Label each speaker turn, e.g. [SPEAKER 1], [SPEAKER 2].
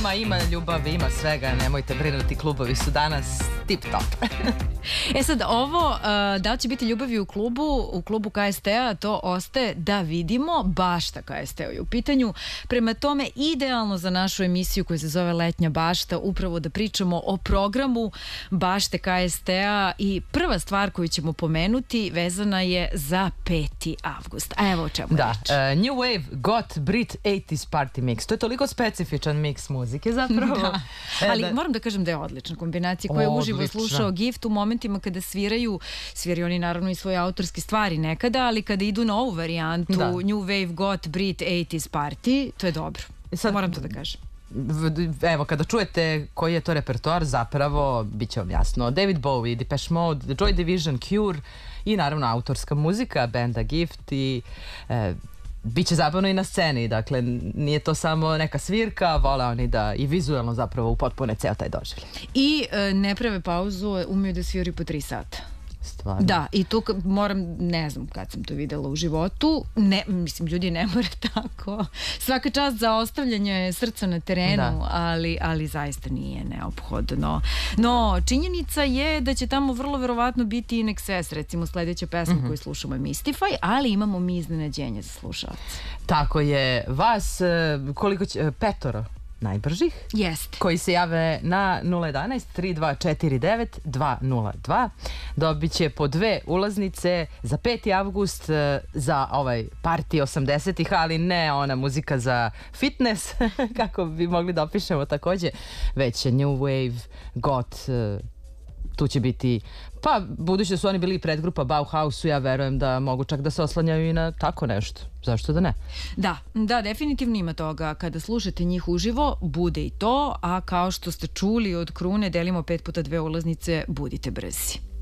[SPEAKER 1] ima ljubavi, ima svega, nemojte brinuti, klubovi su danas tip top.
[SPEAKER 2] Sad, ovo, da li će biti ljubavi u klubu KST-a, to ostaje da vidimo. Bašta KST-a je u pitanju. Prema tome, idealno za našu emisiju koja se zove Letnja bašta, upravo da pričamo o programu Bašte KST-a i prva stvar koju ćemo pomenuti vezana je za 5. avgust. A evo o čemu je reč.
[SPEAKER 1] New Wave Got Brit 80s Party Mix. To je toliko specifičan mix muzike zapravo.
[SPEAKER 2] Da. Ali moram da kažem da je odlična kombinacija koja je uživo slušao Gift u momentima kada sviraju oni naravno i svoje autorske stvari nekada, ali kada idu na ovu varijantu New Wave Got Brit 80s Party, to je dobro. Moram to da kažem.
[SPEAKER 1] Evo, kada čujete koji je to repertoar, zapravo bit će vam jasno. David Bowie, Depeche Mode, Joy Division, Cure i naravno autorska muzika, benda Gift i biće zabavno i na sceni, dakle nije to samo neka svirka, vole oni da i vizualno zapravo upotpune ceo taj doživljaj.
[SPEAKER 2] I ne prave pauzu, umeju da sviraju po 3 sata.
[SPEAKER 1] Stvarno.
[SPEAKER 2] Da, i tu moram, ne znam kad sam to videla u životu, mislim, ljudi ne more tako. Svaka čast za ostavljanje srca na terenu, ali zaista nije neophodno. No, činjenica je da će tamo vrlo verovatno biti In Excess, recimo sledeća pesma koju slušamo je Mystify, ali imamo mi iznenađenje za slušalce.
[SPEAKER 1] Tako je, vas koliko će, 5 najbržih, koji se jave na 011 3249 202 dobit će po 2 ulaznice za 5. avgust za ovaj party 80-ih, ali ne ona muzika za fitness kako bi mogli da opišemo takođe, već New Wave Got, tu će biti, pa budući da su oni bili predgrupa Bauhausu, ja verujem da mogu čak da se oslanjaju i na tako nešto. Zašto da ne?
[SPEAKER 2] Da, definitivno ima toga. Kada slušate njih uživo, bude i to, a kao što ste čuli od Krune, delimo 5 puta 2 ulaznice, budite brzi.